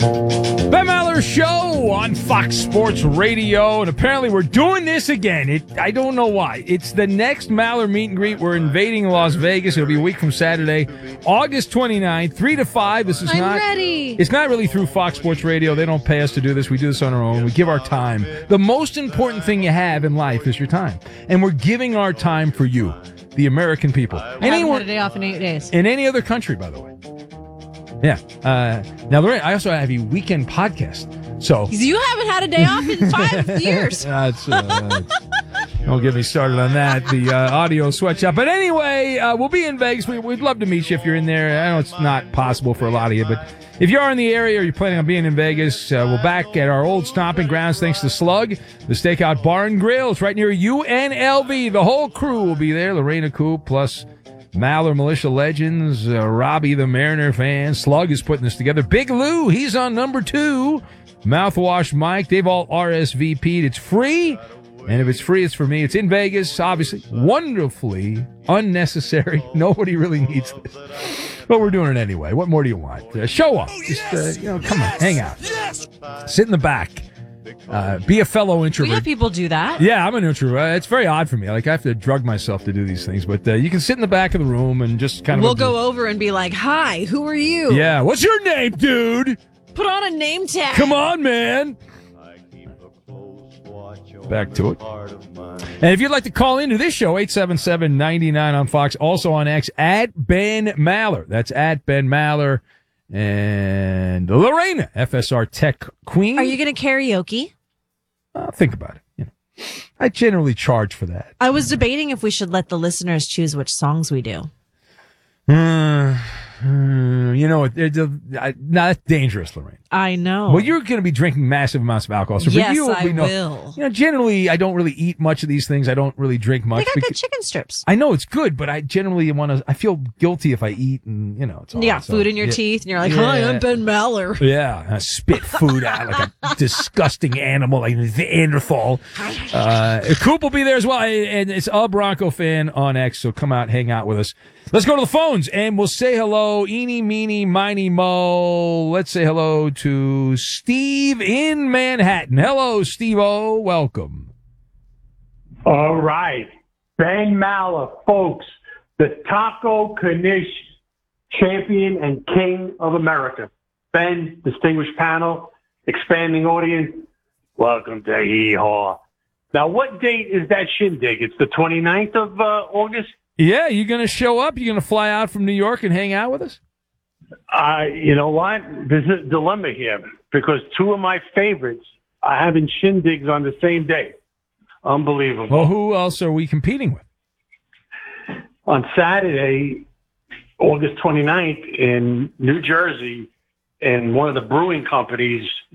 Ben Maller Show on Fox Sports Radio, and apparently we're doing this again. I don't know why. It's the next Maller meet and greet. We're invading Las Vegas. It'll be a week from Saturday, August 29th, 3 to 5. I'm ready. It's not really through Fox Sports Radio. They don't pay us to do this. We do this on our own. We give our time. The most important thing you have in life is your time, and we're giving our time for you, the American people. I haven't had a day off in 8 days. In any other country, by the way. Yeah. Now, Lorraine, I also have a weekend podcast. So You haven't had a day off in 5 years. Don't get me started on that. The audio sweatshop. But anyway, we'll be in Vegas. We'd love to meet you if you're in there. I know it's not possible for a lot of you, but if you are in the area or you're planning on being in Vegas, we're back at our old stomping grounds thanks to Slug, the Stakeout Bar and Grill. It's right near UNLV. The whole crew will be there. Lorena Coop plus Maller Militia Legends, Robbie the Mariner fan. Slug is putting this together. Big Lou, he's on number 2. Mouthwash Mike, they've all RSVP'd. It's free, and if it's free, it's for me. It's in Vegas, obviously. Wonderfully unnecessary. Nobody really needs this. But we're doing it anyway. What more do you want? Show up. Just, come on, hang out. Sit in the back. Be a fellow introvert. We have people do that. Yeah, I'm an introvert. It's very odd for me. Like, I have to drug myself to do these things. But you can sit in the back of the room and just kind of... We'll go over and be like, hi, who are you? Yeah, what's your name, dude? Put on a name tag. Come on, man. Back to it. And if you'd like to call into this show, 877-99 on Fox. Also on X, at Ben Maller. That's at Ben Maller. And Lorena, FSR Tech Queen. Are you going to karaoke? Think about it. I generally charge for that. I was debating if we should let the listeners choose which songs we do. That's dangerous, Lorraine. I know. Well, you're going to be drinking massive amounts of alcohol. So for Yes, you, I will. Generally, I don't really eat much of these things. I don't really drink much. They got good chicken strips. I know it's good, but I generally I feel guilty if I eat and, it's all. You got food in your teeth, and you're like, hi, I'm Ben Maller. Yeah, I spit food out like a disgusting animal, like the Neanderthal. Coop will be there as well, and it's a Bronco fan on X, so come out, hang out with us. Let's go to the phones, and we'll say hello, eeny, meeny, miny, mo. Let's say hello to Steve in Manhattan. Hello, Steve-O. Welcome. All right. Ben Maller, folks, the Taco Knish champion and king of America. Ben, distinguished panel, expanding audience, welcome to Hee-Haw. Now, what date is that shindig? It's the 29th of August? Yeah, you going to show up? You going to fly out from New York and hang out with us? You know what? There's a dilemma here because two of my favorites are having shindigs on the same day. Unbelievable. Well, who else are we competing with? On Saturday, August 29th in New Jersey, in one of the brewing companies